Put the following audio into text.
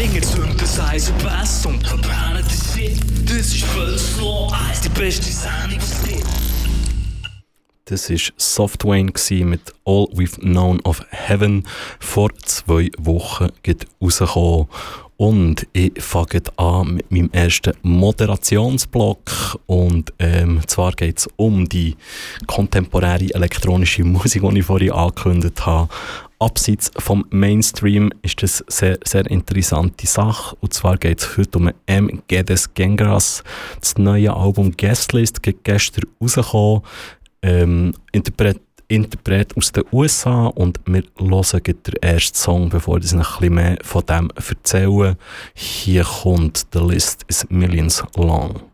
Ringer, Synthesizer, Bass und verbrennen den Shit. Das ist Pulse Law 1, die beste Sendung, was es gibt. Das war Softwayne mit All We've Known of Heaven, vor 2 Wochen rausgekommen. Und ich fange an mit meinem ersten Moderationsblock. Und zwar geht es um die kontemporäre elektronische Musik, die ich vorhin angekündigt habe. Abseits vom Mainstream ist das eine sehr, sehr interessante Sache. Und zwar geht es heute um M. Geddes Gengras. Das neue Album Guestlist ist gestern rausgekommen. Interpret aus den USA, und wir hören den ersten Song, bevor ich noch ein bisschen mehr von dem erzähle. Hier kommt «The List is Millions Long».